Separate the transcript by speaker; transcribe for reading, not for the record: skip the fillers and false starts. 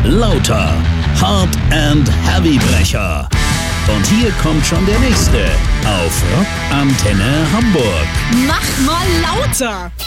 Speaker 1: Lauter. Hard and Heavy Brecher. Und hier kommt schon der nächste auf Rock Antenne Hamburg.
Speaker 2: Mach mal lauter!